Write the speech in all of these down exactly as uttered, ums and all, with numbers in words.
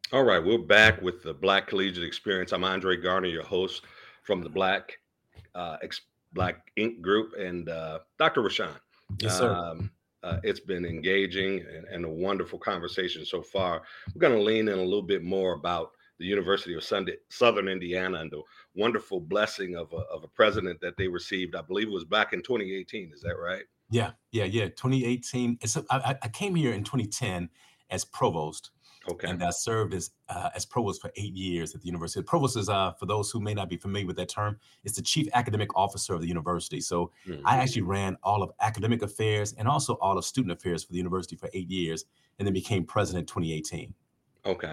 All right, we're back with the Black Collegiate Experience. I'm Andre Garner, your host from the Black uh, Ex- Black Ink Group, and uh, doctor Rashawn. Yes, sir. Um, uh, it's been engaging and, and a wonderful conversation so far. We're going to lean in a little bit more about the University of Sunday, Southern Indiana and the wonderful blessing of a, of a president that they received. I believe it was back in twenty eighteen. Is that right? Yeah, yeah, yeah. twenty eighteen. It's a, I, I came here in twenty ten as provost, Okay. and I served as uh, as provost for eight years at the university. Provost is, uh, for those who may not be familiar with that term, it's the chief academic officer of the university. So I Hmm. actually ran all of academic affairs and also all of student affairs for the university for eight years, and then became president in twenty eighteen. Okay.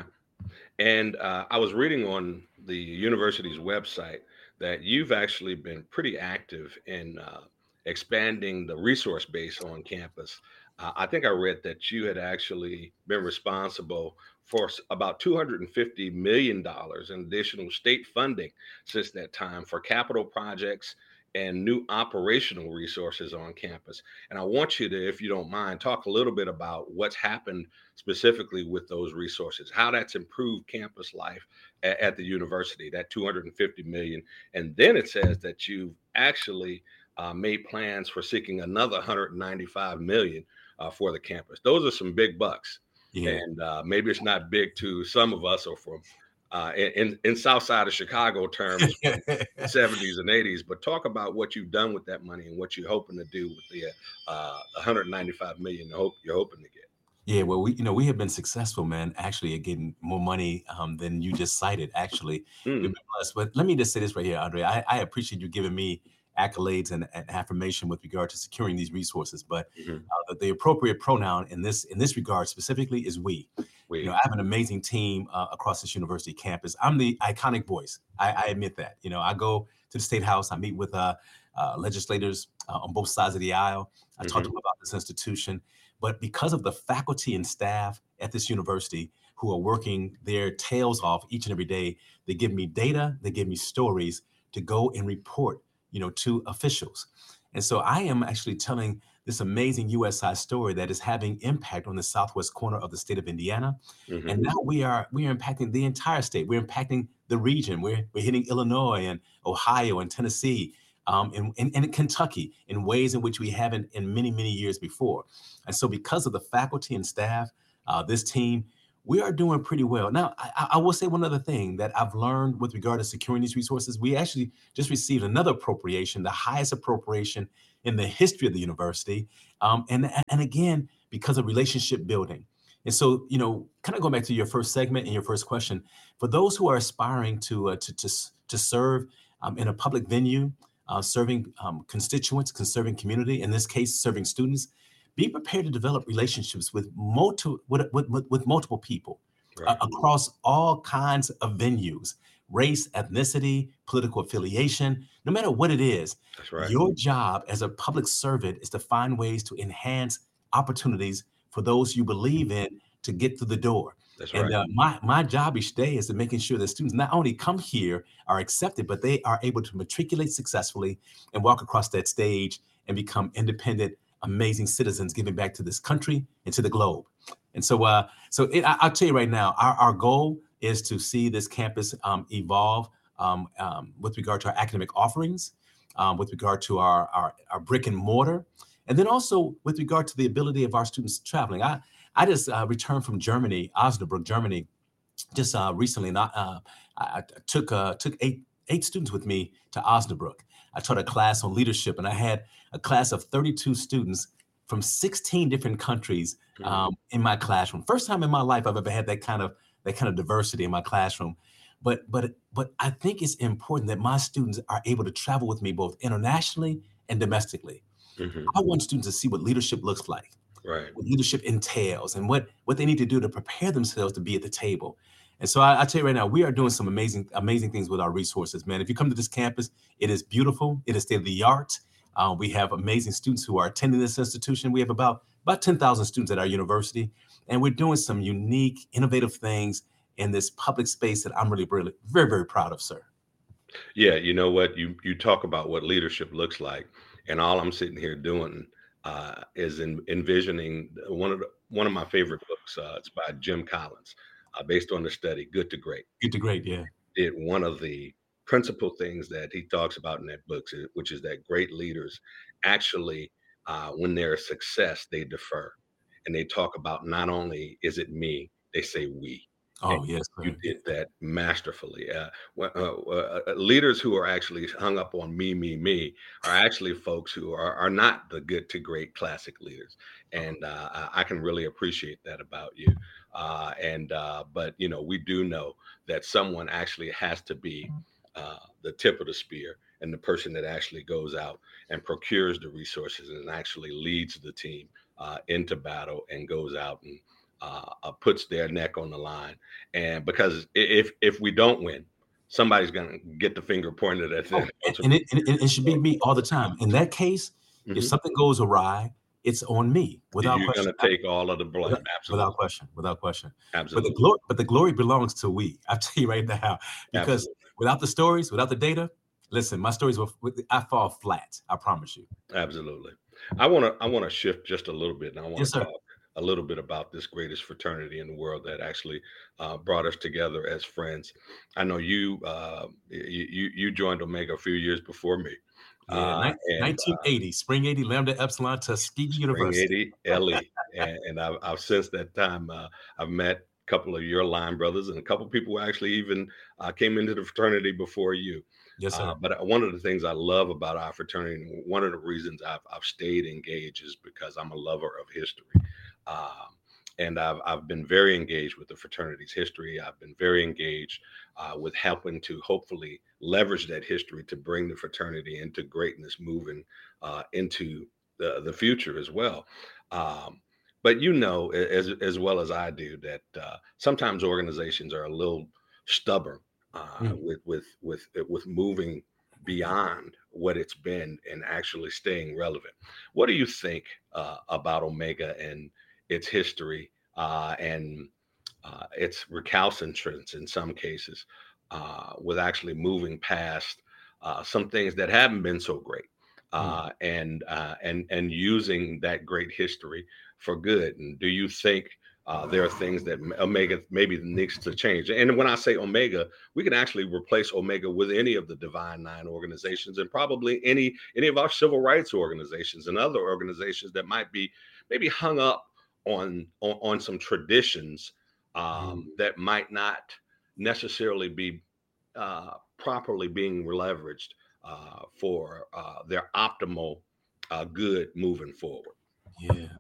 And uh, I was reading on the university's website that you've actually been pretty active in uh, expanding the resource base on campus. Uh, I think I read that you had actually been responsible for s- about two hundred fifty million dollars in additional state funding since that time for capital projects and new operational resources on campus. And I want you to, if you don't mind, talk a little bit about what's happened specifically with those resources, how that's improved campus life at, at the university, that two hundred fifty million. And then it says that you've actually uh, made plans for seeking another one hundred ninety-five million uh, for the campus. Those are some big bucks. Yeah. And uh, maybe it's not big to some of us or from uh, in, in South Side of Chicago terms from the seventies and eighties, but talk about what you've done with that money and what you're hoping to do with the uh, one hundred ninety-five million you hope you're hoping to get. Yeah, well, we you know we have been successful, man. Actually, at getting more money um, than you just cited. Actually, we've Mm, been blessed. But let me just say this right here, Andre. I, I appreciate you giving me accolades and, and affirmation with regard to securing these resources. But mhm. uh, the, the appropriate pronoun in this in this regard specifically is we. You know, We. I have an amazing team uh, across this university campus. I'm the iconic voice. I, I admit that. You know, I go to the state house. I meet with uh, uh, legislators uh, on both sides of the aisle. I talk to Mhm. them about this institution. But because of the faculty and staff at this university who are working their tails off each and every day, they give me data, they give me stories to go and report, you know, to officials. And so I am actually telling this amazing U S I story that is having impact on the southwest corner of the state of Indiana. Mhm. And now we are we are impacting the entire state. We're impacting the region. We're we're hitting Illinois and Ohio and Tennessee, um, and, and, and Kentucky in ways in which we haven't in many, many years before. And so, because of the faculty and staff, uh, this team, we are doing pretty well. Now, I, I will say one other thing that I've learned with regard to securing these resources. We actually just received another appropriation, the highest appropriation in the history of the university. Um, and, and again, because of relationship building. And so, you know, kind of going back to your first segment and your first question, for those who are aspiring to uh, to, to to serve um, in a public venue, uh, serving um, constituents, serving community, in this case, serving students, be prepared to develop relationships with multiple with, with, with, with multiple people uh, Right. across all kinds of venues, race, ethnicity, political affiliation, no matter what it is. That's right. Your job as a public servant is to find ways to enhance opportunities for those you believe in to get through the door. That's And right. uh, my my job each day is to making sure that students not only come here are accepted, but they are able to matriculate successfully and walk across that stage and become independent, amazing citizens, giving back to this country and to the globe. And so, uh, so it, I, I'll tell you right now, our, our goal is to see this campus um, evolve um, um, with regard to our academic offerings, um, with regard to our, our our brick and mortar, and then also with regard to the ability of our students traveling. I I just uh, returned from Germany, Osnabrück, Germany, just uh, recently, and I, uh, I I took uh, took eight eight students with me to Osnabrück. I taught a class on leadership, and I had a class of thirty-two students from sixteen different countries Mhm. um, in my classroom. First time in my life I've ever had that kind of that kind of diversity in my classroom. But but but I think it's important that my students are able to travel with me both internationally and domestically. Mhm. I want students to see what leadership looks like, Right. what leadership entails, and what what they need to do to prepare themselves to be at the table. And so I, I tell you right now, we are doing some amazing amazing things with our resources, man. If you come to this campus, it is beautiful. It is state of the art. Uh, we have amazing students who are attending this institution. We have about about ten thousand students at our university, and we're doing some unique, innovative things in this public space that I'm really, really, very, very proud of, sir. Yeah. You know what? You you talk about what leadership looks like, and all I'm sitting here doing uh, is in, envisioning one of the, one of my favorite books. Uh, it's by Jim Collins. uh, based on the study, Good to Great. Good to Great, yeah. It one of the principal things that he talks about in that book, is- which is that great leaders actually, uh, when they're a success, they defer and they talk about not only is it me, they say we. And Oh, yes, you sir. did that masterfully. Uh, wh- uh, uh, uh, leaders who are actually hung up on me, me, me are actually folks who are, are not the good to great classic leaders. And uh, I I can really appreciate that about you. Uh, and uh, but you know, we do know that someone actually has to be uh, the tip of the spear and the person that actually goes out and procures the resources and actually leads the team uh, into battle and goes out and uh, uh, puts their neck on the line. And because i- if if we don't win, somebody's going to get the finger pointed at Oh, them. and and it and it it should be me all the time. In that case, if Mhm. something goes awry, it's on me without You're going question. to take all of the blame. Without, without Absolutely, question, without question. But the absolutely, glory, but the glory belongs to we. I tell you right now, because absolutely, without the stories, without the data, listen, my stories will I fall flat. I promise you. absolutely. I want to I want to shift just a little bit, and I want Yes, to sir. talk a little bit about this greatest fraternity in the world that actually uh, brought us together as friends. I know you uh, you you you joined Omega a few years before me, Yeah, uh, nine- and nineteen eighty, Spring eighty, Lambda Epsilon, Tuskegee Spring University. eighty, L E. And, and I've, I've since that time, uh, I've met a couple of your line brothers and a couple of people who actually even uh, came into the fraternity before you. Yes, Uh, sir. but uh, one of the things I love about our fraternity, and one of the reasons I've, I've stayed engaged is because I'm a lover of history. Um, and I've, I've been very engaged with the fraternity's history. I've been very engaged uh, with helping to hopefully leverage that history to bring the fraternity into greatness, moving uh, into the, the future as well. Um, but you know, a- as as well as I do, that uh, sometimes organizations are a little stubborn uh, Mm. with with with uh, with moving beyond what it's been and actually staying relevant. What do you think uh, about Omega and its history uh, and uh, its recalcitrance in some cases, uh, with actually moving past uh, some things that haven't been so great, Mm. uh, and uh, and and using that great history for good? And do you think uh, there are things that Omega maybe needs to change? And when I say Omega, we can actually replace Omega with any of the Divine Nine organizations, and probably any any of our civil rights organizations and other organizations that might be maybe hung up on on, on some traditions Mm. um, that might not necessarily be uh, properly being leveraged uh, for uh, their optimal uh, good moving forward. Yeah.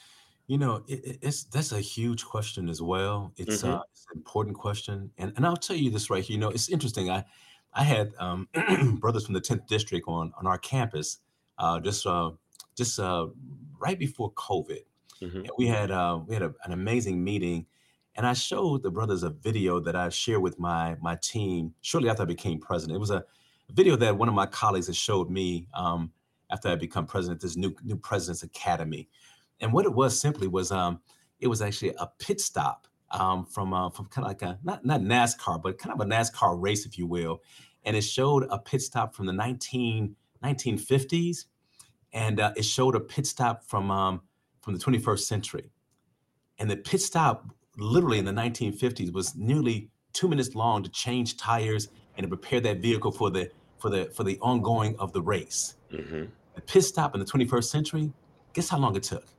You know, it, it- it's that's a huge question as well. It's uh, Hmm. it's an important question, and and I'll tell you this right here. You know, it's interesting. I I had um, brothers from the tenth district on on our campus uh, just uh, just uh, right before COVID, Hmm. and we had uh, we had a, an amazing meeting, and I showed the brothers a video that I shared with my my team shortly after I became president. It was a video that one of my colleagues had showed me um, after I become president. This new new president's academy, and what it was simply was um, it was actually a pit stop um, from uh, from kind of like a not not NASCAR, but kind of a NASCAR race, if you will, and it showed a pit stop from the nineteen nineteen fifties, and uh, it showed a pit stop from um, from the twenty-first century. And the pit stop, literally in the nineteen fifties, was nearly two minutes long to change tires and to prepare that vehicle for the for the for the ongoing of the race. Hmm. The pit stop in the twenty-first century, guess how long it took?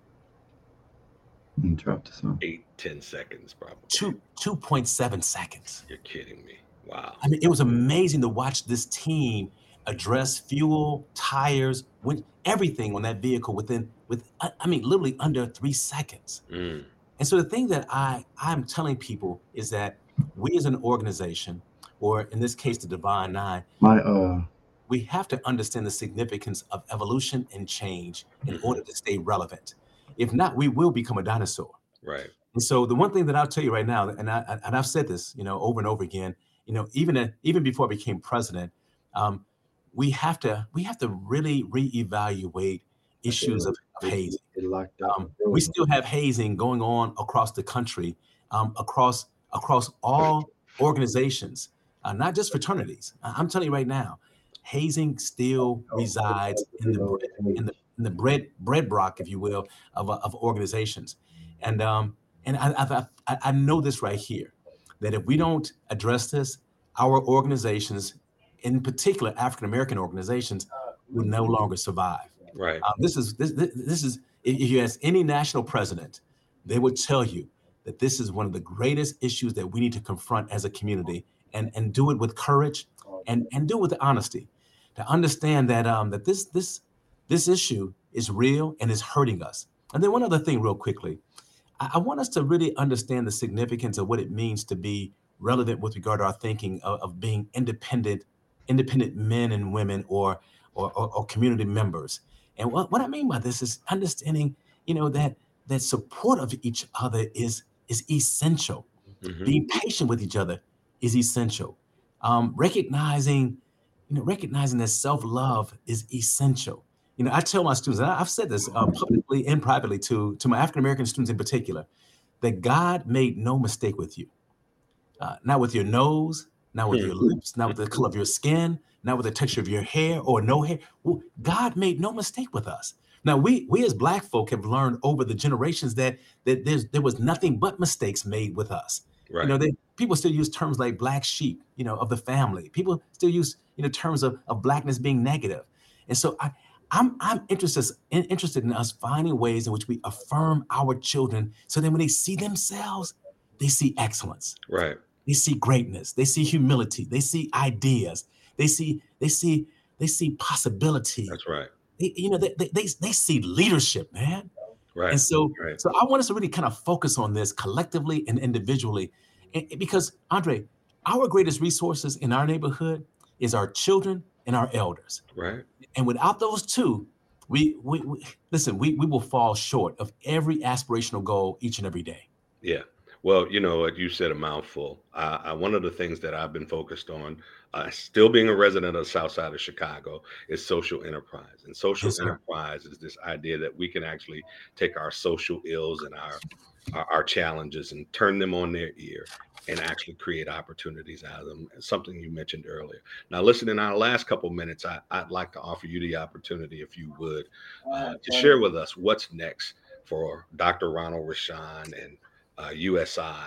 Mm, dropped some. Eight, ten seconds, probably. Two two point seven seconds. You're kidding me. Wow. I mean, it was amazing to watch this team address fuel, tires, when everything on that vehicle within with I I mean, literally under three seconds. Mm. And so the thing that I I'm telling people is that we as an organization, or in this case, the Divine Nine, My uh we have to understand the significance of evolution and change in Hmm. order to stay relevant. If not, we will become a dinosaur. Right. And so the one thing that I'll tell you right now, and I and I've said this, you know, over and over again, you know, even uh, even before I became president, um, we have to we have to really reevaluate I feel issues like of, of it, hazing. it locked up. Um, we Really. still have hazing going on across the country, um, across across all organizations, uh, not just fraternities. I- I'm telling you right now, hazing still Oh, resides in the bread, in the in the bread bread block, if you will, of, uh, of organizations, and um, and I, I've, I've- I I know this right here. that if we don't address this, our organizations, in particular African-American organizations, will no longer survive. Right. Um, this is this, this this is if you ask any national president, they would tell you that this is one of the greatest issues that we need to confront as a community, and and do it with courage, and and do it with honesty, to understand that um that this this this issue is real and is hurting us. And then one other thing, real quickly, I, I want us to really understand the significance of what it means to be relevant with regard to our thinking of, of being independent, independent men and women, or or, or, or community members. And what, what I mean by this is understanding, you know, that that support of each other is is essential. Mm-hmm. Being patient with each other is essential. Um, recognizing, you know, recognizing that self-love is essential. You know, I tell my students, and I- I've said this uh, publicly and privately to to my African-American students in particular, that God made no mistake with you. Uh, not with your nose, not with your lips, not with the color of your skin, not with the texture of your hair or no hair. Well, God made no mistake with us. Now, we we as Black folk have learned over the generations that that there's there was nothing but mistakes made with us. Right. You know, they, people still use terms like black sheep, you know, of the family. People still use, you know, terms of, of Blackness being negative. And so I, I'm I'm interested in, interested in us finding ways in which we affirm our children, so that when they see themselves, they see excellence. Right. They see greatness. They see humility. They see ideas. They see they see they see possibility. That's right. They, you know, they, they they they see leadership, man. Right. And so, Right. so I want us to really kind of focus on this collectively and individually, and, and because Andre, our greatest resources in our neighborhood is our children and our elders. Right. And without those two, we we, we listen. We we will fall short of every aspirational goal each and every day. Yeah. Well, you know, what you said a mouthful. Uh, I, one of the things that I've been focused on, uh, still being a resident of the South Side of Chicago, is social enterprise. And social Yes, sir. enterprise is this idea that we can actually take our social ills and our, our our challenges and turn them on their ear and actually create opportunities out of them. Something you mentioned earlier. Now, listen, in our last couple minutes, I, I'd like to offer you the opportunity, if you would, uh, to share with us what's next for Doctor Ronald Rochon and Uh, U S I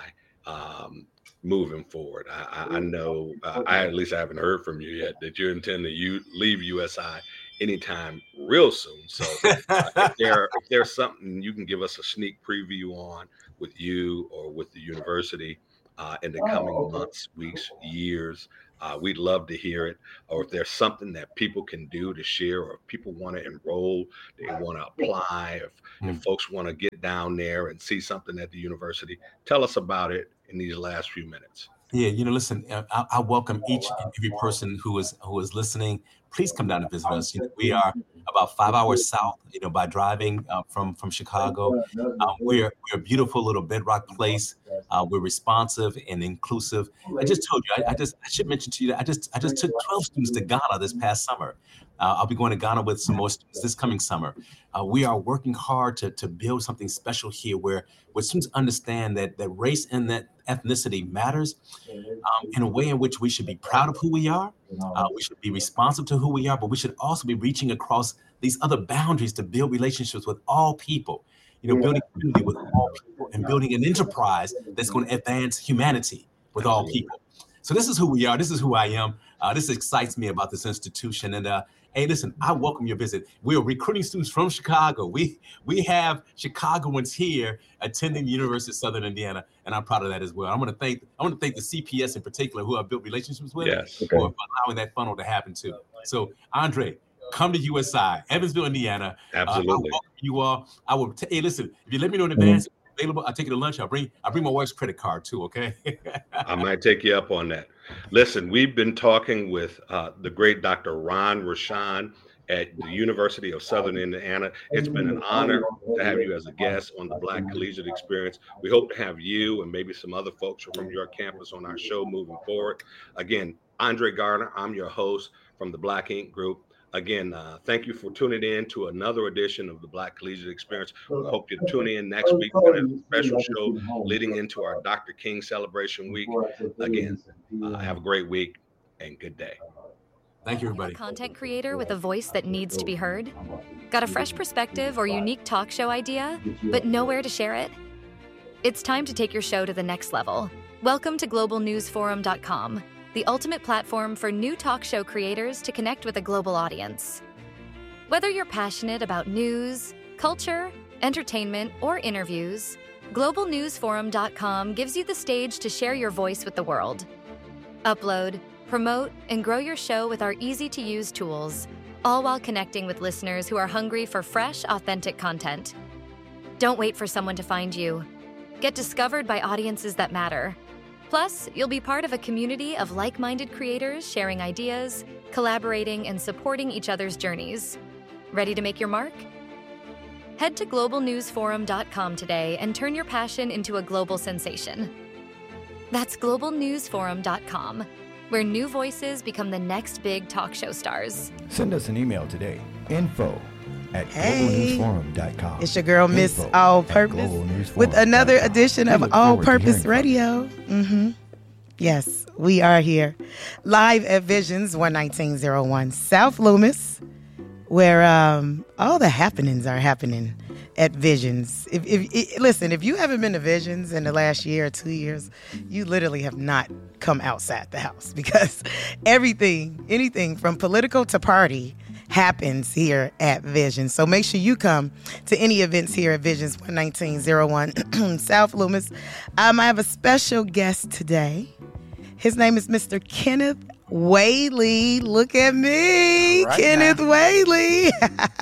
um, moving forward. I, I, I know, uh, I at least I haven't heard from you yet that you intend to you, leave U S I anytime real soon. So uh, if, there, if there's something you can give us a sneak preview on with you or with the university uh, in the coming months, weeks, years, uh, we'd love to hear it. Or if there's something that people can do to share, or if people want to enroll, they want to apply, if, if Mm. folks want to get down there and see something at the university, tell us about it in these last few minutes. Yeah, you know, listen, uh, I, I welcome each and every person who is who is listening. Please come down and visit us. You know, we are about five hours south, you know, by driving uh, from from Chicago. Um, we're we're a beautiful little bedrock place. Uh, we're responsive and inclusive. I just told you, I, I just I should mention to you that I just I just took twelve students to Ghana this past summer. Uh, I'll be going to Ghana with some more students this coming summer. Uh, we are working hard to to build something special here, where where students understand that that race and that ethnicity matters, um, in a way in which we should be proud of who we are. Uh, we should be responsive to who we are, but we should also be reaching across these other boundaries to build relationships with all people. You know, building community with all people and building an enterprise that's going to advance humanity with all people. So this is who we are. This is who I am. Uh, this excites me about this institution. And uh, hey, listen, I welcome your visit. We are recruiting students from Chicago. We we have Chicagoans here attending the University of Southern Indiana, and I'm proud of that as well. I want to thank I want to thank the C P S in particular, who I've built relationships with, Yes. for allowing that funnel to happen too. So Andre, come to U S I, Evansville, Indiana. Uh, I Absolutely. welcome you all. I will. T- hey, listen, if you let me know in advance, available, I'll take you to lunch. I'll bring I will bring my wife's credit card too. Okay. I might take you up on that. Listen, we've been talking with uh, the great Doctor Ron Rochon at the University of Southern Indiana. It's been an honor to have you as a guest on the Black Collegiate Experience. We hope to have you and maybe some other folks from your campus on our show moving forward. Again, Andre Gardner, I'm your host from the Black Ink Group. Again, uh, thank you for tuning in to another edition of the Black Collegiate Experience. We hope you tune in next week. We're going to have a special show leading into our Doctor King Celebration Week. Again, uh, have a great week and good day. Thank you, everybody. A content creator with a voice that needs to be heard? Got a fresh perspective or unique talk show idea, but nowhere to share it? It's time to take your show to the next level. Welcome to global news forum dot com, the ultimate platform for new talk show creators to connect with a global audience. Whether you're passionate about news, culture, entertainment, or interviews, global news forum dot com gives you the stage to share your voice with the world. Upload, promote, and grow your show with our easy-to-use tools, all while connecting with listeners who are hungry for fresh, authentic content. Don't wait for someone to find you. Get discovered by audiences that matter. Plus, you'll be part of a community of like-minded creators sharing ideas, collaborating, and supporting each other's journeys. Ready to make your mark? Head to global news forum dot com today and turn your passion into a global sensation. That's global news forum dot com, where new voices become the next big talk show stars. Send us an email today, info at Hey. global news forum dot com. It's your girl, Miss Info All at Purpose, global news forum with another dot com. edition We of look All forward to Purpose hearing from you. Radio. Mm-hmm. Yes, we are here live at Visions one nineteen oh one South Loomis, where um, all the happenings are happening at Visions. If, if, if listen, if you haven't been to Visions in the last year or two years, you literally have not come outside the house, because everything, anything from political to party, happens here at Visions. So make sure you come to any events here at Visions one nineteen oh one South Loomis. Um, I have a special guest today. His name is Mister Kenneth Whaley. Look at me, Right Kenneth now. Whaley,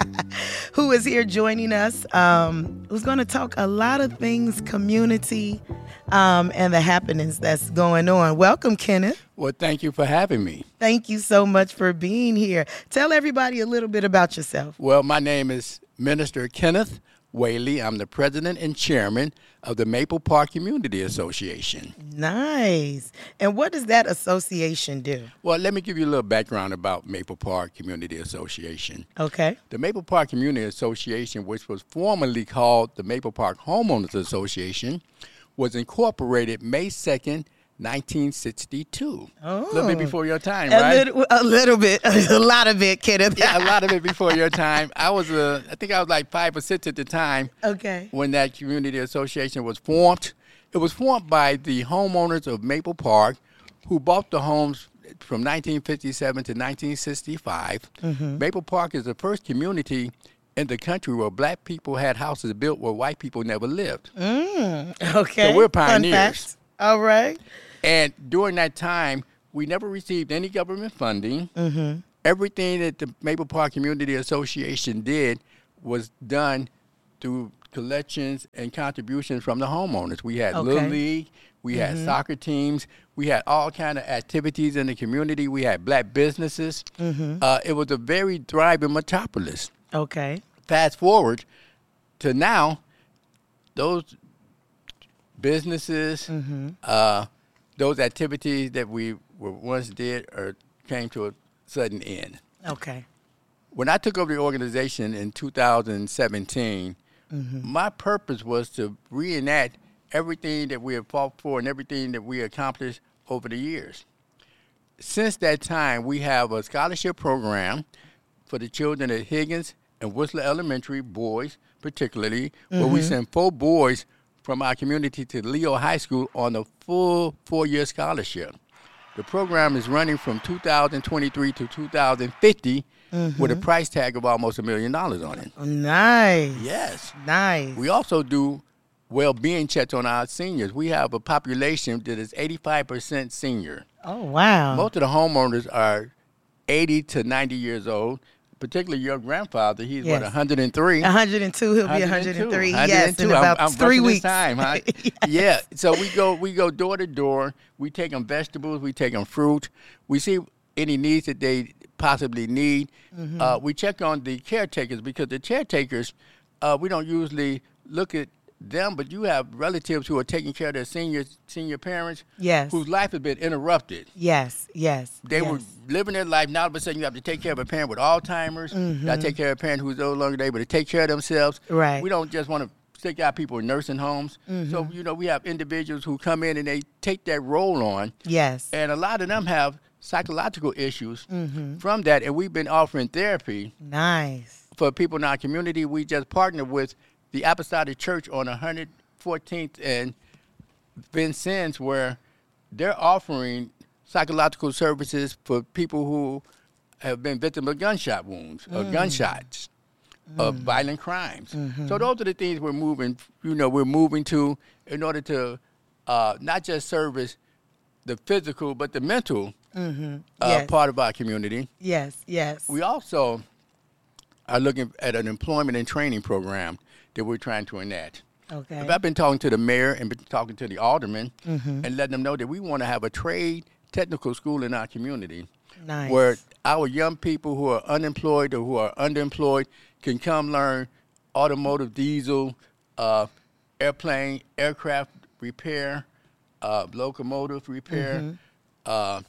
who is here joining us, um, who's going to talk a lot of things community um, and the happenings that's going on. Welcome, Kenneth. Well, thank you for having me. Thank you so much for being here. Tell everybody a little bit about yourself. Well, my name is Minister Kenneth Whaley. I'm the president and chairman of the Maple Park Community Association. Nice. And what does that association do? Well, let me give you a little background about Maple Park Community Association. Okay. The Maple Park Community Association, which was formerly called the Maple Park Homeowners Association, was incorporated May second, nineteen sixty-two. Oh. A little bit before your time, A right? little, a little bit, a lot of it, Kenneth. Yeah, a lot of it before your time. I was, uh, I think I was like five or six at the time. Okay. When that community association was formed. It was formed by the homeowners of Maple Park who bought the homes from nineteen fifty-seven to nineteen sixty-five. Mm-hmm. Maple Park is the first community in the country where black people had houses built where white people never lived. Mm, okay. So we're Fun pioneers. fact. All right. And during that time, we never received any government funding. Mm-hmm. Everything that the Maple Park Community Association did was done through collections and contributions from the homeowners. We had Okay. Little League, we had soccer teams, we had all kind of activities in the community. We had black businesses. Mm-hmm. Uh, it was a very thriving metropolis. Okay. Fast forward to now, those businesses, Mm-hmm. uh, those activities that we were once did or came to a sudden end. Okay. When I took over the organization in two thousand seventeen, Mm-hmm. my purpose was to reenact everything that we have fought for and everything that we accomplished over the years. Since that time, we have a scholarship program for the children at Higgins and Whistler Elementary, boys particularly, where we send four boys from our community to Leo High School on a full four-year scholarship. The program is running from two thousand twenty-three to two thousand fifty with a price tag of almost a million dollars on it. Nice. Yes. Nice. We also do well-being checks on our seniors. We have a population that is eighty-five percent senior. Oh, wow. Most of the homeowners are eighty to ninety years old, particularly your grandfather. He's, Yes. what, one hundred three? one hundred two, he'll be one hundred three. Yes, in one hundred two. I'm- about I'm three rushing weeks. This time, huh? Yeah. So we go we go door to door. We take them vegetables. We take them fruit. We see any needs that they possibly need. Mm-hmm. Uh, we check on the caretakers because the caretakers, uh, we don't usually look at them, but you have relatives who are taking care of their senior senior parents Yes. whose life has been interrupted. Yes, yes. They yes. were living their life. Now all of a sudden you have to take care of a parent with Alzheimer's. You got to take care of a parent who's no longer able to take care of themselves. Right. We don't just want to stick out people in nursing homes. So, you know, we have individuals who come in and they take that role on. Yes. And a lot of them have psychological issues from that. And we've been offering therapy Nice. for people in our community. We just partnered with the Apostolic Church on one hundred fourteenth and Vincennes, where they're offering psychological services for people who have been victims of gunshot wounds or Mm. gunshots, of violent crimes. Mm-hmm. So those are the things we're moving, you know, we're moving to in order to uh, not just service the physical, but the mental Mm-hmm. uh, Yes. part of our community. Yes, yes. We also are looking at an employment and training program that we're trying to enact. Okay. I've been talking to the mayor and been talking to the aldermen Mm-hmm. and letting them know that we want to have a trade technical school in our community Nice. where our young people who are unemployed or who are underemployed can come learn automotive, diesel, uh, airplane, aircraft repair, uh, locomotive repair, Mm-hmm. uh,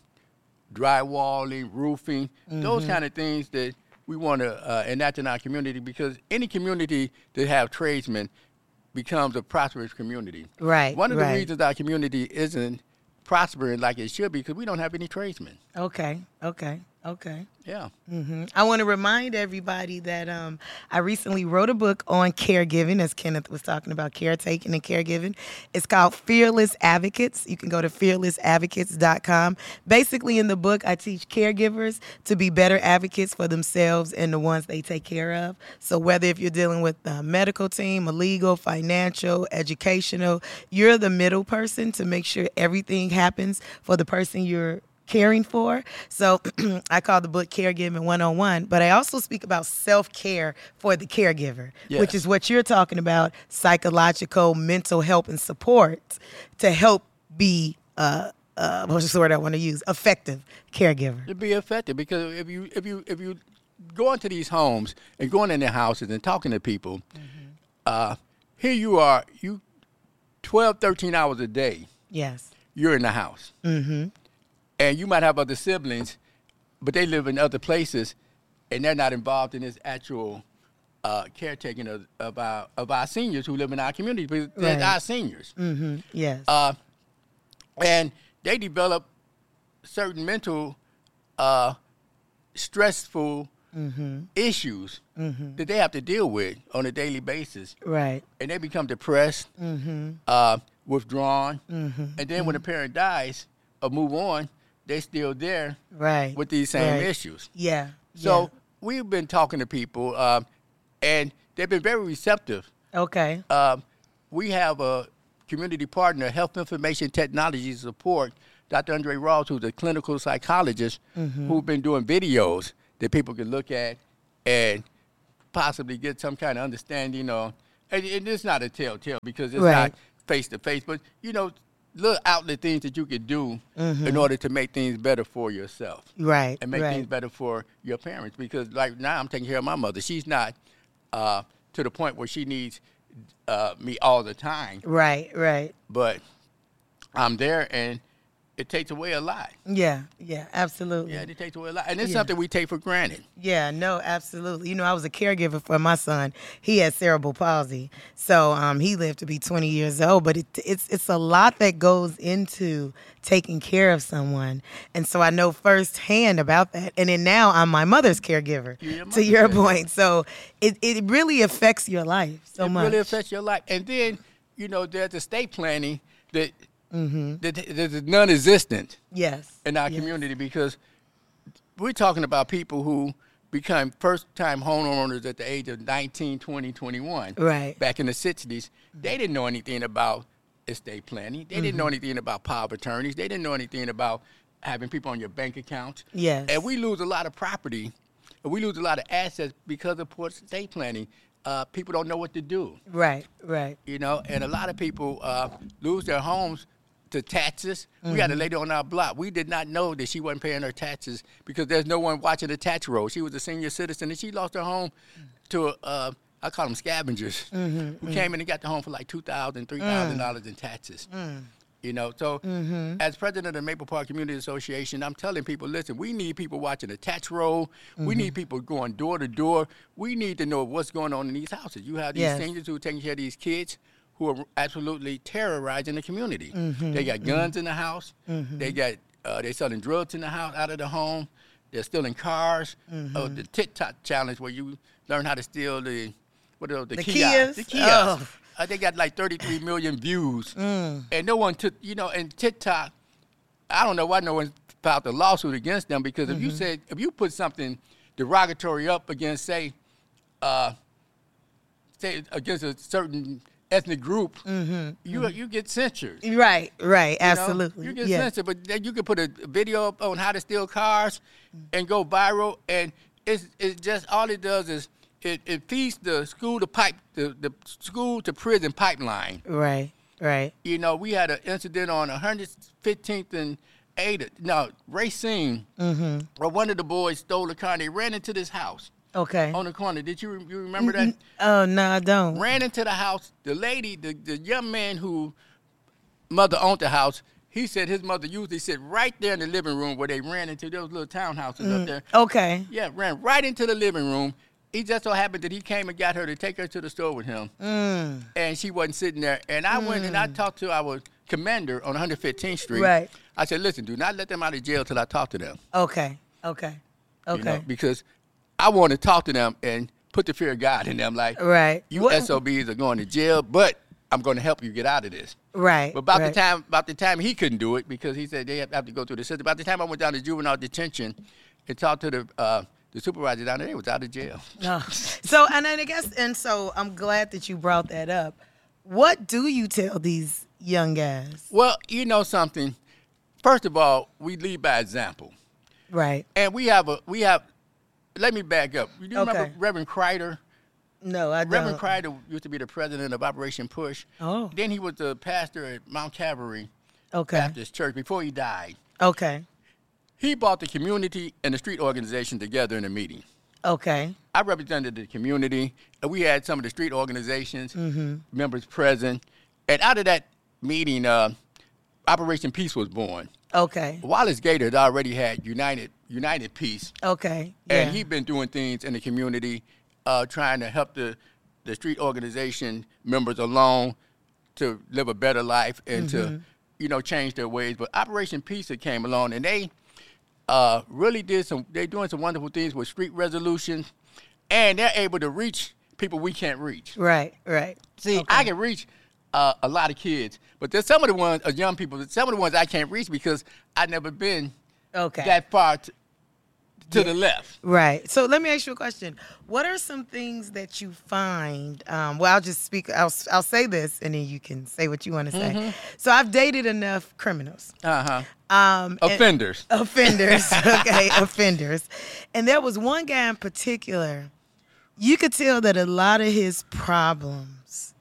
drywalling, roofing, those Mm-hmm. kind of things that we want to uh, enact in our community, because any community that have tradesmen becomes a prosperous community. Right, One of right. the reasons our community isn't prospering like it should be because we don't have any tradesmen. Okay, okay, okay. Yeah. hmm I want to remind everybody that um, I recently wrote a book on caregiving, as Kenneth was talking about caretaking and caregiving. It's called Fearless Advocates. You can go to fearless advocates dot com. Basically, in the book, I teach caregivers to be better advocates for themselves and the ones they take care of. So whether if you're dealing with a medical team, a legal, financial, educational, you're the middle person to make sure everything happens for the person you're caring for. So I call the book Caregiving one oh one, but I also speak about self-care for the caregiver, Yes. which is what you're talking about, psychological, mental help and support to help be, uh, uh, what's the word I want to use, effective caregiver. To be effective, because if you if you if you go into these homes and going in their houses and talking to people, Mm-hmm. uh, here you are, you twelve, thirteen hours a day, Yes. you're in the house. Mm-hmm. And you might have other siblings, but they live in other places, and they're not involved in this actual uh, caretaking of, of, our, of our seniors who live in our community, because they're Right. our seniors. Mm-hmm. Yes. Uh, and they develop certain mental, uh, stressful mm-hmm. issues Mm-hmm. that they have to deal with on a daily basis. Right. And they become depressed, Mm-hmm. uh, withdrawn, Mm-hmm. and then when the parent dies or move on, they're still there Right. with these same Right. issues. Yeah. So we've been talking to people, um, and they've been very receptive. yeah. Okay. Um, we have a community partner, Health Information Technology Support, Doctor Andre Ross, who's a clinical psychologist, Mm-hmm. who's been doing videos that people can look at and possibly get some kind of understanding on. And, and it's not a telltale because it's Right. not face-to-face, but, you know, little outlet things that you could do in order to make things better for yourself Right. and make right. things better for your parents. Because like now I'm taking care of my mother. She's not uh, to the point where she needs uh, me all the time, Right. Right. but I'm there, and it takes away a lot. Yeah. Yeah. Absolutely. Yeah, it takes away a lot. And it's Yeah. something we take for granted. Yeah, no, absolutely. You know, I was a caregiver for my son. He had cerebral palsy, so um, he lived to be twenty years old. But it, it's it's a lot that goes into taking care of someone, and so I know firsthand about that. And then now I'm my mother's caregiver. You're your To mother's your caregiver. point, so it it really affects your life so it much. really affects your life. And then, you know, there's estate planning that, Mm-hmm. that, that is non-existent Yes. in our yes. community, because we're talking about people who become first-time homeowners at the age of nineteen, twenty, twenty-one. Right. Back in the sixties, they didn't know anything about estate planning. They didn't know Mm-hmm. anything about power of attorneys. They didn't know anything about having people on your bank account. Yes. And we lose a lot of property, and we lose a lot of assets because of poor estate planning. Uh, people don't know what to do, Right. Right. you know, and a lot of people uh, lose their homes to taxes. We had a lady on our block. We did not know that she wasn't paying her taxes because there's no one watching the tax roll. She was a senior citizen, and she lost her home to, uh, I call them scavengers, who came in and got the home for like two thousand dollars, three thousand dollars in taxes. You know, so as president of the Maple Park Community Association, I'm telling people, listen, we need people watching the tax roll. We need people going door to door. We need to know what's going on in these houses. You have these Yes. seniors who are taking care of these kids who are absolutely terrorizing the community. They got guns in the house. They got uh, they're selling drugs in the house, out of the home. They're stealing cars. Oh, the TikTok challenge where you learn how to steal the what are those, the, The kiosks. Kias? The kiosks. Oh. Uh, they got like thirty-three million views, and no one took, you know, and TikTok I don't know why no one filed a lawsuit against them, because if Mm-hmm. you said, if you put something derogatory up against, say, uh, say against a certain ethnic group, Mm-hmm. you you get censored. Right, right, You know? absolutely. You get yeah. censored, but then you can put a video up on how to steal cars and go viral, and it's it's just all it does is it, it feeds the school to pipe the, the school to prison pipeline. Right, right. You know, we had an incident on one hundred fifteenth and eighth, no, Racine, Mm-hmm. where one of the boys stole a car and they ran into this house Okay. on the corner. Did you, re- you remember that? Oh, no, I don't. Ran into the house. The lady, the, the young man who mother owned the house, he said his mother usually sit right there in the living room where they ran into those little townhouses up there. Okay. Yeah, ran right into the living room. He just so happened that he came and got her to take her to the store with him. Mm. And she wasn't sitting there. And I went and I talked to our commander on one hundred fifteenth Street. Right. I said, listen, do not let them out of jail till I talk to them. Okay, okay, okay. You know, because I want to talk to them and put the fear of God in them. Like, Right. you What- S O Bs are going to jail, but I'm going to help you get out of this. Right. But about right. the time, about the time he couldn't do it because he said they have have to go through the system. About the time I went down to juvenile detention and talked to the uh, the supervisor down there, they was out of jail. No. So, and then I guess, and so I'm glad that you brought that up. What do you tell these young guys? Well, you know something. First of all, we lead by example, Right. and we have a we have. Let me back up. You do remember Okay. Reverend Kreider? No, I Reverend don't. Kreider used to be the president of Operation Push. Oh. Then he was the pastor at Mount Calvary Okay. Baptist Church before he died. Okay. He brought the community and the street organization together in a meeting. Okay. I represented the community, and we had some of the street organizations Mm-hmm. members present. And out of that meeting, uh, Operation Peace was born. Okay. Wallace Gator had already had United United Peace, Okay. Yeah. and he'd been doing things in the community, uh, trying to help the, the street organization members along to live a better life and Mm-hmm. to, you know, change their ways. But Operation Peace that came along, and they uh, really did some, they're doing some wonderful things with street resolutions, and they're able to reach people we can't reach. Right. Right. See, Okay. I can reach uh, a lot of kids, but there's some of the ones, uh, young people, some of the ones I can't reach because I've never been Okay. that far t- to the left. Right. So let me ask you a question. What are some things that you find? Um, well, I'll just speak. I'll I'll say this, and then you can say what you want to say. Mm-hmm. So I've dated enough criminals. Uh-huh. Um, and- Offenders. offenders. Okay, offenders. And there was one guy in particular. You could tell that a lot of his problems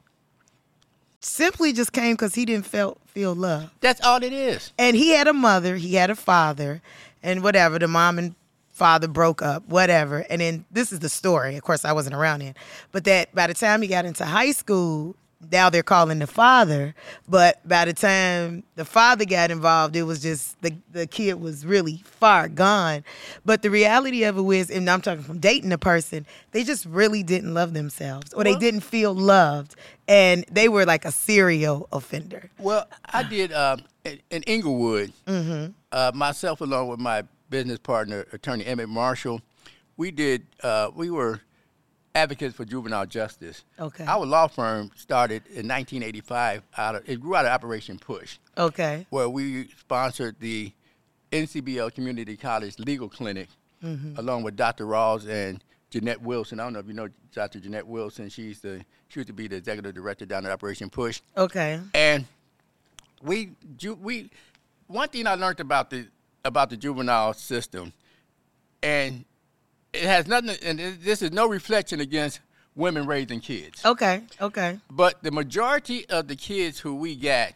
simply just came because he didn't felt feel love. That's all it is. And he had a mother, he had a father, and whatever, the mom and father broke up, whatever. And then this is the story. Of course, I wasn't around then. But that by the time he got into high school, now they're calling the father. But by the time the father got involved, it was just the, the kid was really far gone. But the reality of it was, and I'm talking from dating a person, they just really didn't love themselves or they Well- didn't feel loved. And they were like a serial offender. Well, I did uh, in, in Inglewood, Mm-hmm. uh, myself along with my business partner, attorney Emmett Marshall, we did, uh, we were advocates for juvenile justice. Okay. Our law firm started in nineteen eighty-five. Out of, it grew out of Operation Push, Okay. where we sponsored the N C B L Community College Legal Clinic, Mm-hmm. along with Doctor Rawls and Jeanette Wilson. I don't know if you know Doctor Jeanette Wilson. She's the she used to be the executive director down at Operation Push. Okay. And we ju- we one thing I learned about the about the juvenile system, and it has nothing. And it- this is no reflection against women raising kids, Okay. Okay. but the majority of the kids who we got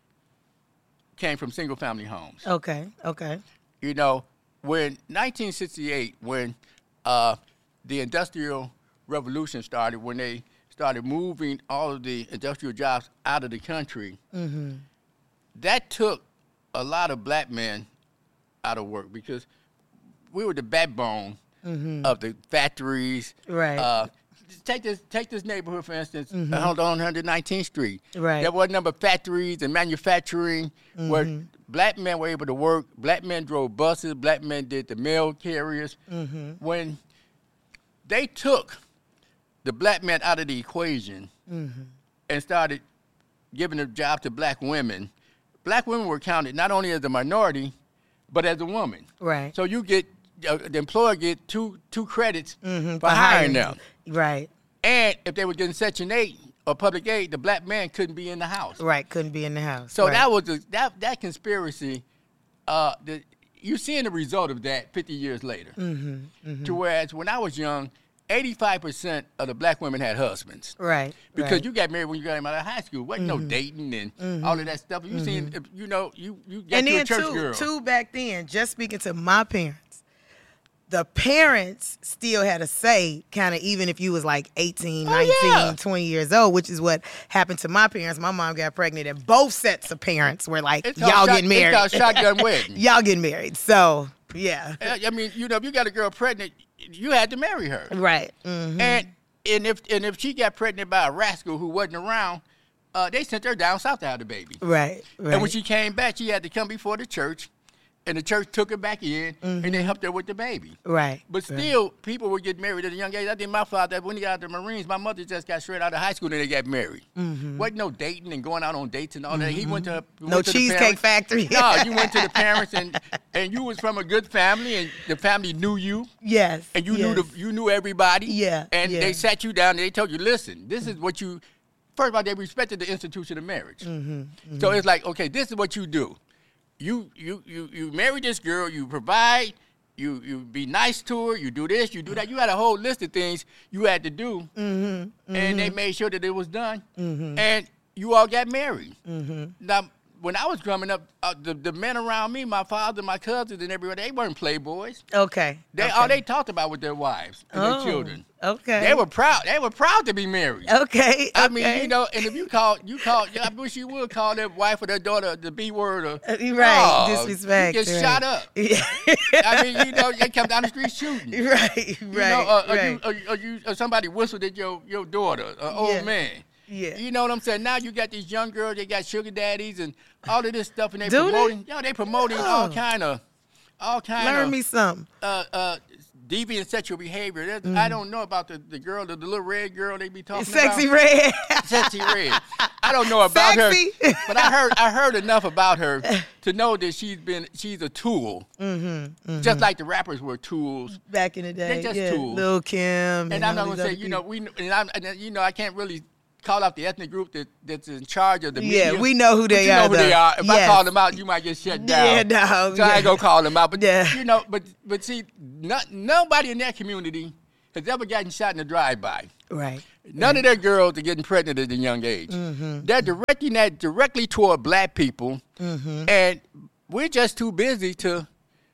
came from single family homes. Okay. Okay. You know, when nineteen sixty-eight, when uh, the Industrial Revolution started, when they started moving all of the industrial jobs out of the country, Mm-hmm. that took a lot of black men out of work because we were the backbone of the factories. Mm-hmm. Right. Uh, take this take this neighborhood, for instance, uh, hold on one hundred nineteenth Street. Right. There were a number of factories and manufacturing where black men were able to work. Black men drove buses. Black men did the mail carriers. When they took the black man out of the equation and started giving a job to black women, black women were counted not only as a minority, but as a woman. Right. So you get uh, the employer get two two credits Mm-hmm. for hiring them. Right. And if they were getting Section eight or public aid, the black man couldn't be in the house. Right. Couldn't be in the house. So right. that was a, that that conspiracy. Uh, the, you're seeing the result of that fifty years later. Mm-hmm. Mm-hmm. To whereas when I was young, eighty-five percent of the black women had husbands. Right. Because right. you got married when you got out of high school. Wasn't Mm-hmm. no dating and Mm-hmm. all of that stuff. You seen, you know, you you got and you a then church too, girl. too back then, just speaking to my parents, the parents still had a say, kind of even if you was like eighteen, Oh, nineteen, yeah. twenty years old, which is what happened to my parents. My mom got pregnant and both sets of parents were like, It's called y'all shot- getting married. It's called shotgun wedding. Y'all getting married. So, yeah. I mean, you know, if you got a girl pregnant, you had to marry her. Right. Mm-hmm. And and if and if she got pregnant by a rascal who wasn't around, uh, they sent her down south to have the baby. Right. Right. And when she came back, she had to come before the church, and the church took her back in, Mm-hmm. and they helped her with the baby. right. But right. still, people would get married at a young age. I think my father, when he got out of the Marines, my mother just got straight out of high school and they got married. Mm-hmm. Wasn't no dating and going out on dates and all that. He went to No went to the Cheesecake parents. Factory. No, you went to the parents and and you was from a good family and the family knew you Yes. and you yes. knew the you knew everybody. Yeah, And yeah. they sat you down and they told you, listen, this is what you. First of all, they respected the institution of marriage. Mm-hmm, So it's like, okay, this is what you do. You you you you marry this girl, you provide, you you be nice to her, you do this, you do that. You had a whole list of things you had to do, Mm-hmm. and they made sure that it was done. Mm-hmm. And you all got married. Mm-hmm. Now, when I was growing up, uh, the the men around me, my father, my cousins, and everybody, they weren't playboys. Okay. They okay. all they talked about with their wives and Oh, their children. Okay. They were proud. They were proud to be married. Okay. I okay. mean, you know, and if you call, you call, I wish you would call their wife or their daughter the B word or Uh, right. oh, Disrespect. You get right. shot up. Yeah. I mean, you know, they come down the street shooting. You right. Right. know, uh, or, right. you, or, or you, or somebody whistled at your your daughter, an old Yeah. man. Yeah. You know what I'm saying? Now you got these young girls, they got sugar daddies and all of this stuff, and they Do they? promoting. Yo, they promoting all Oh. kind of, all kind Learn of. me something. Uh, uh, deviant sexual behavior. There's- Mm. I don't know about the, the girl, the, the little red girl they be talking Sexy about. red. Sexy red. I don't know about Sexy. her, but I heard I heard enough about her to know that she's been she's a tool, mm-hmm, mm-hmm. just like the rappers were tools. Back in the day. They're just yeah. tools. Lil' Kim. And, And I'm all not these gonna say, other you know, people. we and I'm and, you know I can't really call out the ethnic group that, that's in charge of the Yeah, media. we know who But they you are, know who though. they are. If I Yes. call them out, you might get shut down. Yeah, no. So I ain't gonna call them out. But Yeah. you know, but but see, not, nobody in that community has ever gotten shot in a drive-by. Right. None of their girls are getting pregnant at a young age. Mm-hmm. They're directing that directly toward black people, Mm-hmm. and we're just too busy to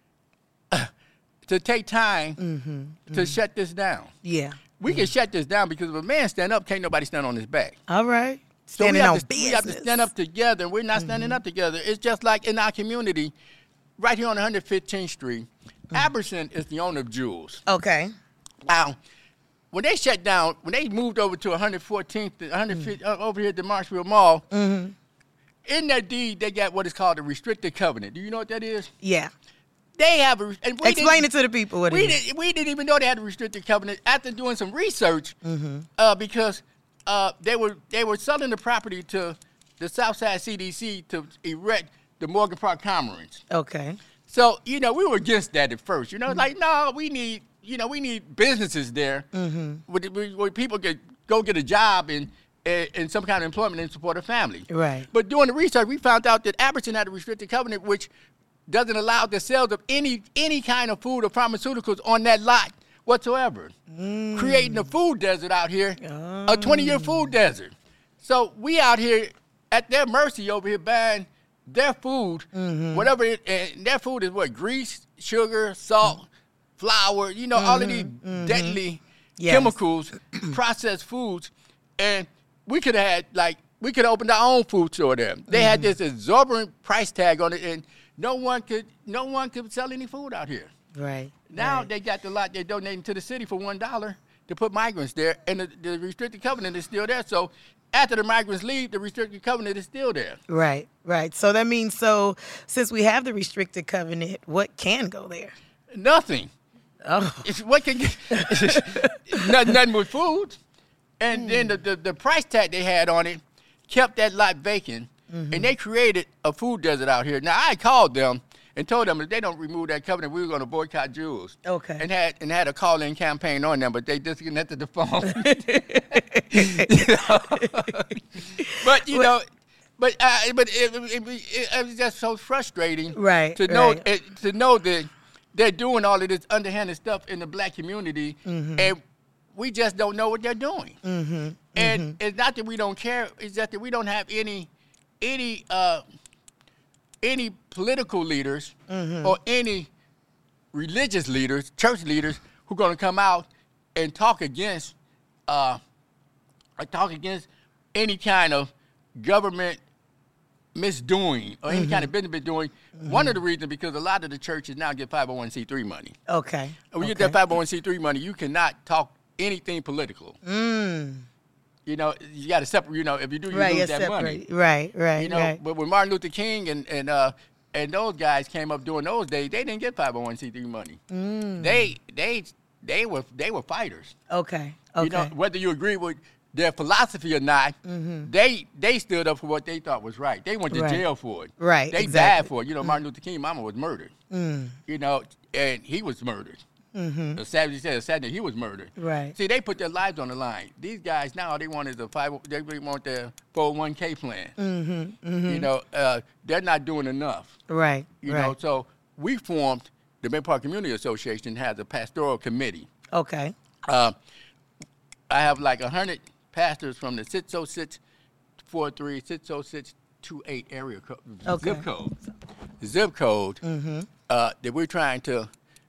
uh, to take time Mm-hmm. to shut this down. Yeah. We can shut this down because if a man stand up, can't nobody stand on his back. All right. So we Standing have, on to, business. we have to stand up together, and we're not standing Mm-hmm. up together. It's just like in our community, right here on one hundred fifteenth Street, Mm-hmm. Aberson is the owner of Jules. Okay. Now, when they shut down, when they moved over to one hundred fourteenth, one hundred fiftieth, uh, over here at the Marshville Mall, Mm-hmm. in that deed, they got what is called a restricted covenant. Do you know what that is? Yeah. They have a. And we Explain didn't- it to the people what We it is. didn't, we didn't even know they had a restricted covenant after doing some research, Mm-hmm. uh, because uh, they were they were selling the property to the Southside C D C to erect the Morgan Park Commerce. Okay. So you know we were against that at first. You Mm-hmm. know, like no, we need you know we need businesses there Mm-hmm. where, where- where people could go get a job and and and some kind of employment and support a family. Right. But doing the research, we found out that Aberson had a restricted covenant, which doesn't allow the sales of any any kind of food or pharmaceuticals on that lot whatsoever, Mm. creating a food desert out here, Oh. a twenty-year food desert. So we out here at their mercy over here buying their food, Mm-hmm. whatever, it, and their food is what, grease, sugar, salt, flour, you know, all of these deadly Yes. chemicals, processed foods, and we could have had, like, we could have opened our own food store there. They had this exorbitant price tag on it, and no one could no one could sell any food out here. Right. Now right. they got the lot they're donating to the city for one dollar to put migrants there, and the, the restricted covenant is still there. So after the migrants leave, the restricted covenant is still there. Right. Right. So that means so since we have the restricted covenant, what can go there? Nothing. Oh. It's what can get nothing, nothing with food. And then the, the, the price tag they had on it kept that lot vacant mm-hmm. and they created a food desert out here. Now I called them and told them if they don't remove that covenant, we were going to boycott Jules. Okay. And had and had a call-in campaign on them, but they disconnected the phone. You know? But you know, but uh, but it, it, it, it was just so frustrating, right? To know right. it, to know that they're doing all of this underhanded stuff in the black community, mm-hmm. and we just don't know what they're doing. Mm-hmm. And mm-hmm. it's not that we don't care; it's just that we don't have any any. Uh, any political leaders mm-hmm. or any religious leaders, church leaders, who are going to come out and talk against, uh, or talk against any kind of government misdoing or any mm-hmm. kind of business doing. Mm-hmm. One of the reasons because a lot of the churches now get five oh one c three money. Okay. And when okay. you get that five oh one c three money, you cannot talk anything political. Mm. You know, you got to separate. You know, if you do, you right, lose that separate. money. Right, right, You know, right. but when Martin Luther King and and uh, and those guys came up during those days, they didn't get five oh one c three money. Mm. They they they were they were fighters. Okay, okay. You know, whether you agree with their philosophy or not, mm-hmm. they they stood up for what they thought was right. They went to right. jail for it. Right, They exactly. died for it. You know, Martin Luther King, mama was murdered. Mm. You know, and he was murdered. Mm-hmm. The Savage said, sadly, he was murdered. Right. See, they put their lives on the line. These guys now, all they want is a five. They really want their four oh one k plan. Mm-hmm. Mm-hmm. You know, uh, they're not doing enough. Right. You right. know, so we formed the Mid Park Community Association has a pastoral committee. Okay. Uh, I have like a hundred pastors from the six oh six forty-three, six oh six twenty-eight area code, okay. zip code, zip code mm-hmm. uh, that we're trying to.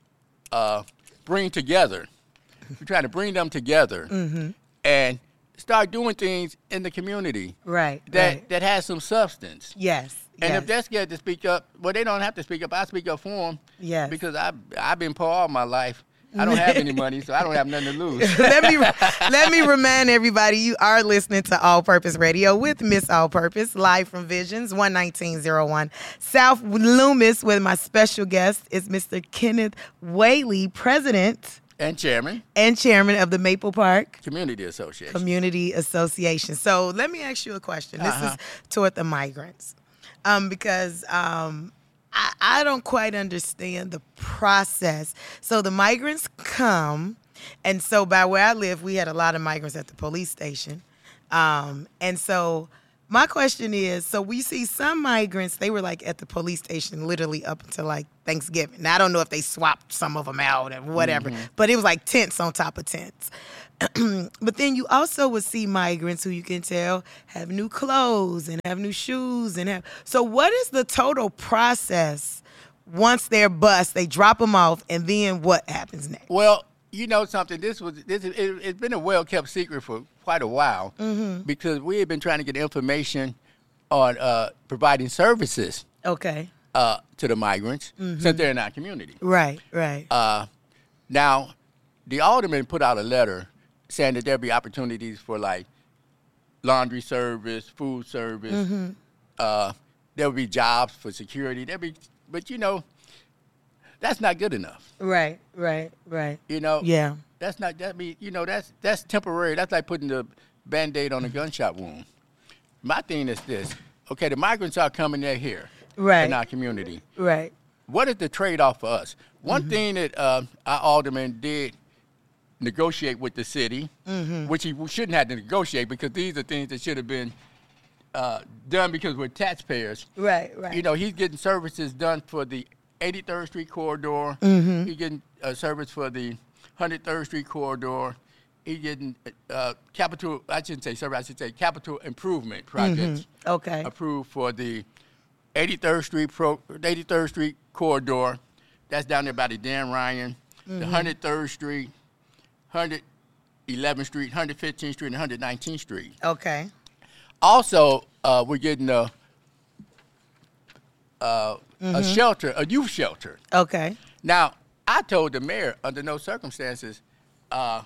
Uh, bring together. We're trying to bring them together mm-hmm. and start doing things in the community. Right. That right. that has some substance. Yes. And yes. if they're scared to speak up, well, they don't have to speak up. I speak up for them. Yes. Because I I've been poor all my life. I don't have any money, so I don't have nothing to lose. let me let me remind everybody you are listening to All Purpose Radio with Miss All Purpose, live from Visions, one nineteen oh one South Loomis, with my special guest is Mister Kenneth Whaley, President and Chairman and Chairman of the Maple Park Community Association. Community Association. So let me ask you a question. This uh-huh. is toward the migrants, um, because. Um, I, I don't quite understand the process. So the migrants come, and so by where I live, we had a lot of migrants at the police station. Um, and so my question is, so we see some migrants, they were like at the police station literally up until like Thanksgiving. Now, I don't know if they swapped some of them out or whatever, mm-hmm. but it was like tents on top of tents. But then you also would see migrants who you can tell have new clothes and have new shoes and have. So what is the total process once they're bused? They drop them off, and then what happens next? Well, you know something. This was this. It, it's been a well kept secret for quite a while mm-hmm. because we have been trying to get information on uh, providing services. Okay. Uh, to the migrants mm-hmm. since they're in our community. Right. Right. Uh, now, the alderman put out a letter saying that there'll be opportunities for like laundry service, food service. Mm-hmm. Uh, there'll be jobs for security. There'll be, but you know, that's not good enough. Right, right, right. You know, yeah, that's not that. Be you know, that's that's temporary. That's like putting the Band-Aid on a gunshot wound. My thing is this: okay, the migrants are coming. They're here, right, in our community, right. What is the trade-off for us? One mm-hmm. thing that uh, our alderman did negotiate with the city, mm-hmm. which he shouldn't have to negotiate because these are things that should have been uh, done because we're taxpayers. Right, right. You know, he's getting services done for the eighty-third Street corridor. Mm-hmm. He's getting a service for the one hundred third Street corridor. He's getting uh, capital, I shouldn't say service, I should say capital improvement projects. Mm-hmm. Okay. Approved for the eighty-third Street pro, eighty-third Street corridor. That's down there by the Dan Ryan. Mm-hmm. The one hundred third Street, one hundred eleventh Street, one hundred fifteenth Street, and one hundred nineteenth Street. Okay. Also, uh, we're getting a, uh, mm-hmm. a shelter, a youth shelter. Okay. Now, I told the mayor, under no circumstances, uh,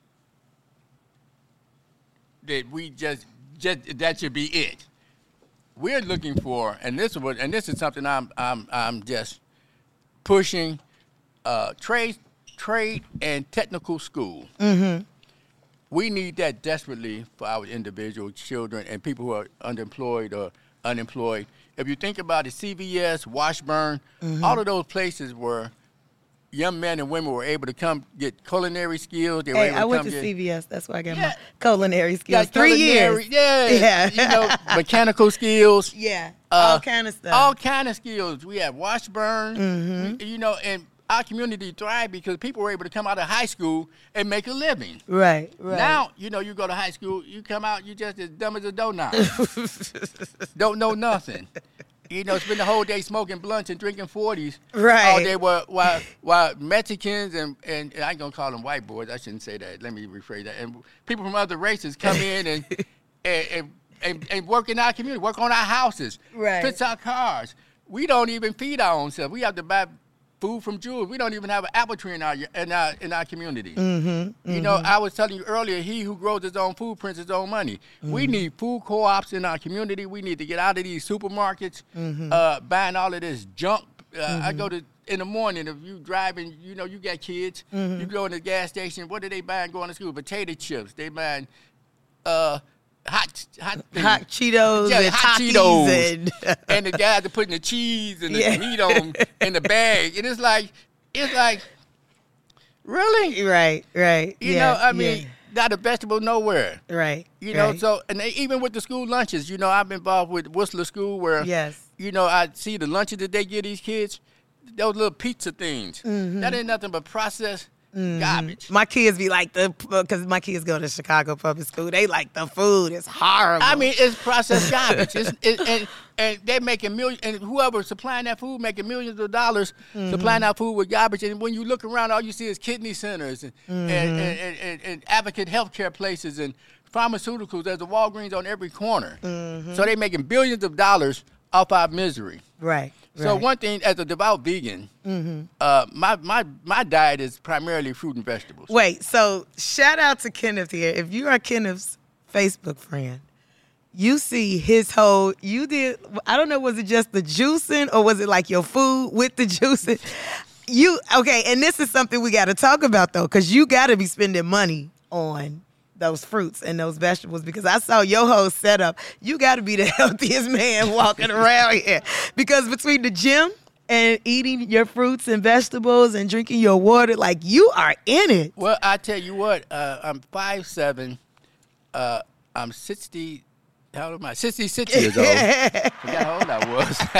that we just, just that should be it. We're looking for, and this is what, and this is something I'm, I'm, I'm just pushing, uh, trade, trade and technical school. Mm-hmm. We need that desperately for our individual children and people who are underemployed or unemployed. If you think about it, C V S, Washburn, Mm-hmm. all of those places where young men and women were able to come get culinary skills. They were Hey, able I to went come to get, C V S. That's where I got Yeah. my culinary skills. got Three culinary- years. Yeah, Yeah. you know, mechanical skills. Yeah. Uh, all kind of stuff. All kind of skills. We had Washburn, Mm-hmm. we- you know, and our community thrived because people were able to come out of high school and make a living. right. Right. Now, you know, you go to high school, you come out, you just as dumb as a doughnut. Don't know nothing. You know, spend the whole day smoking blunts and drinking forties Right. all day while, while, while Mexicans and, and, and I ain't going to call them white boys. I shouldn't say that. Let me rephrase that. And people from other races come in and, and, and, and, and work in our community, work on our houses, Right. fix our cars. We don't even feed our own self. We have to buy food from Jews. We don't even have an apple tree in our in our in our community. Mm-hmm, You know, I was telling you earlier, he who grows his own food prints his own money. We need food co-ops in our community. We need to get out of these supermarkets, uh, buying all of this junk. Uh, I go to in the morning. If you driving, you know, you got kids. You go in the gas station. What are they buying going to school? Potato chips. They buying uh, hot hot things. hot Cheetos Yeah, and hot Takis Cheetos. and and the guys are putting the cheese and the Yeah. meat on in the bag, and it's like, it's like, really, right, right. you yeah, know, I mean, yeah. not a vegetable nowhere, right. you know. right. So, and they, even with the school lunches, you know, I've been involved with Whistler School where, yes. you know, I see the lunches that they give these kids, those little pizza things. Mm-hmm. That ain't nothing but processed garbage. My kids be like the because my kids go to Chicago public school. They like the food. It's horrible. I mean, it's processed garbage. It's, it, and and they're making millions, and whoever supplying that food making millions of dollars supplying that food with garbage. And when you look around, all you see is kidney centers and and, and, and, and, and advocate healthcare places and pharmaceuticals. There's a Walgreens on every corner. So they're making billions of dollars off our misery. right. So right. one thing, as a devout vegan, uh, my, my my diet is primarily fruit and vegetables. Wait, so shout out to Kenneth here. If you are Kenneth's Facebook friend, you see his whole, you did, I don't know, was it just the juicing or was it like your food with the juicing? You, okay, and this is something we got to talk about though, because you got to be spending money on those fruits and those vegetables because I saw your whole setup. You got to be the healthiest man walking around here because between the gym and eating your fruits and vegetables and drinking your water, like you are in it. Well, I tell you what, uh, I'm five seven. Uh, I'm sixty. How old am I? sixty-six years old. Forgot how old I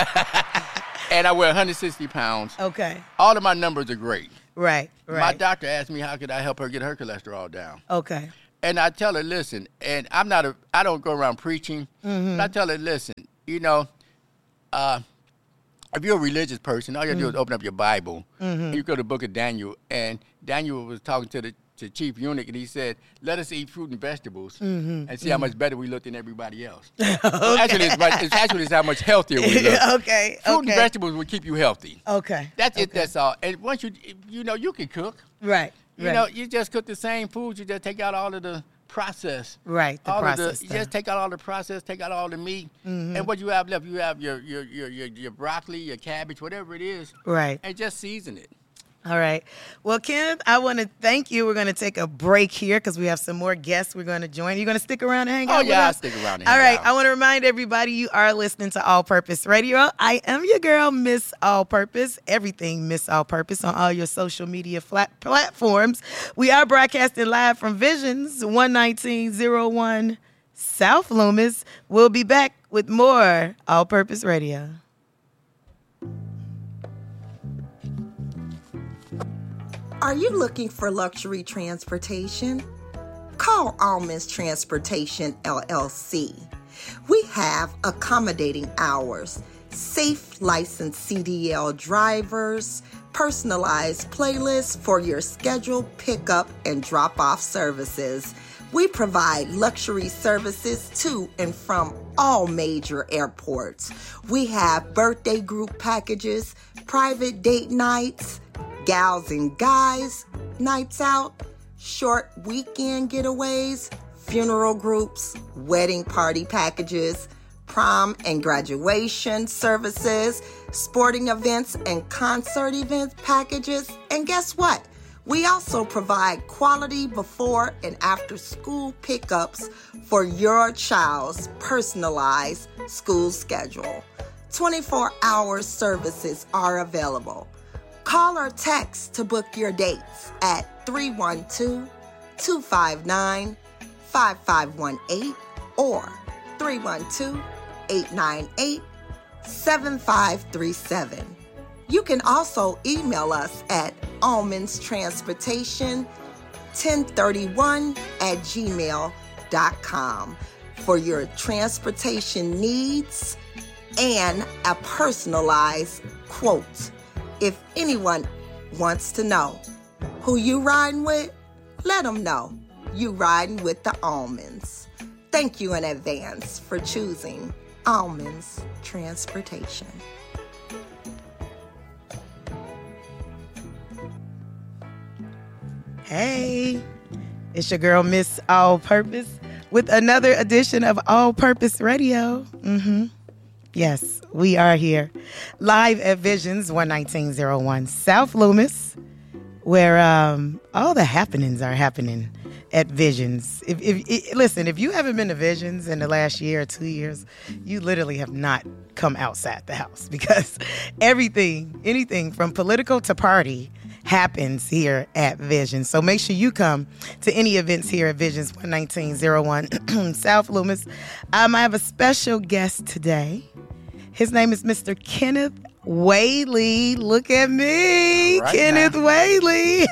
was. And I weigh one hundred sixty pounds. Okay. All of my numbers are great. Right, right. My doctor asked me how could I help her get her cholesterol down. Okay. And I tell her, listen, and I'm not a, I don't go around preaching, Mm-hmm. but I tell her, listen, you know, uh, if you're a religious person, all you gotta do is open up your Bible, and you go to the book of Daniel, and Daniel was talking to the to chief eunuch, and he said, let us eat fruit and vegetables and see how much better we look than everybody else. So actually, it's, much- it's actually it's how much healthier we look. okay. Fruit okay. and vegetables will keep you healthy. Okay. That's it, okay. that's all. And once you, you know, you can cook. Right. You right. know, you just cook the same food. You just take out all of the process. Right, the all process Of the, you stuff. just take out all the process, take out all the meat, Mm-hmm. and what you have left, you have your your, your your your broccoli, your cabbage, whatever it is, Right. and just season it. All right. Well, Kenneth, I want to thank you. We're going to take a break here because we have some more guests we're going to join. You going to stick around and hang Oh, out yeah, I'll with us? stick around and All hang right. out. I want to remind everybody you are listening to All Purpose Radio. I am your girl, Miss All Purpose. Everything Miss All Purpose on all your social media flat platforms. We are broadcasting live from Visions, one nineteen oh one South Loomis. We'll be back with more All Purpose Radio. Are you looking for luxury transportation? Call Almonds Transportation, L L C. We have accommodating hours, safe licensed C D L drivers, personalized playlists for your scheduled pickup and drop-off services. We provide luxury services to and from all major airports. We have birthday group packages, private date nights, gals and guys, nights out, short weekend getaways, funeral groups, wedding party packages, prom and graduation services, sporting events and concert event packages. And guess what? We also provide quality before and after school pickups for your child's personalized school schedule. twenty-four hour services are available. Call or text to book your dates at three one two, two five nine, five five one eight or three one two, eight nine eight, seven five three seven. You can also email us at almondstransportation ten thirty-one at gmail dot com for your transportation needs and a personalized quote. If anyone wants to know who you riding with, let them know you riding with the Almonds. Thank you in advance for choosing Almonds Transportation. Hey, it's your girl, Miss All Purpose, with another edition of All Purpose Radio. Mm-hmm. Yes, we are here live at Visions one nineteen oh one South Loomis, where um, all the happenings are happening at Visions. If, if, if listen, if you haven't been to Visions in the last year or two years, you literally have not come outside the house, because everything, anything from political to party happens here at Visions. So make sure you come to any events here at Visions one nineteen oh one South Loomis. Um, I have a special guest today. His name is Mister Kenneth Whaley. Look at me, right Kenneth now. Whaley,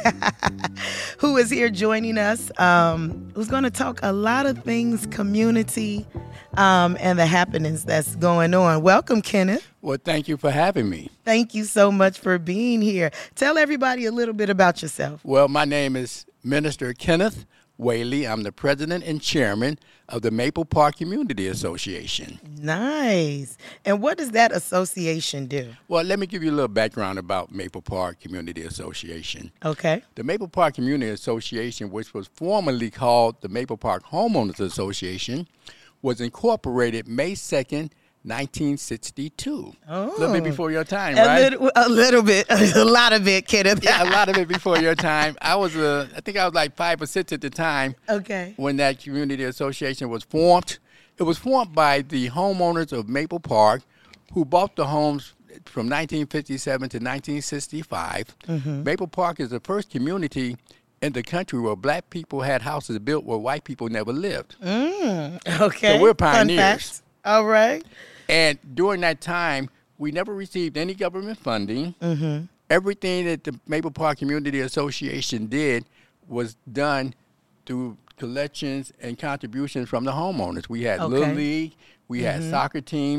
who is here joining us, um, who's going to talk a lot of things community um, and the happenings that's going on. Welcome, Kenneth. Well, thank you for having me. Thank you so much for being here. Tell everybody a little bit about yourself. Well, my name is Minister Kenneth Whaley. I'm the president and chairman of the Maple Park Community Association. Nice. And what does that association do? Well, let me give you a little background about Maple Park Community Association. Okay. The Maple Park Community Association, which was formerly called the Maple Park Homeowners Association, was incorporated May second, nineteen sixty-two. Oh. A little bit before your time, A right? little, a little bit, a lot of it, Kenneth. Yeah, a lot of it before your time. I was, uh, I think I was like five or six at the time. Okay. When that community association was formed. It was formed by the homeowners of Maple Park who bought the homes from nineteen fifty-seven to nineteen sixty-five. Mm-hmm. Maple Park is the first community in the country where black people had houses built where white people never lived. Mm, okay. So we're Fun pioneers. facts. All right. And during that time, we never received any government funding. Mm-hmm. Everything that the Maple Park Community Association did was done through collections and contributions from the homeowners. We had Okay. Little League, we had Mhm. soccer teams.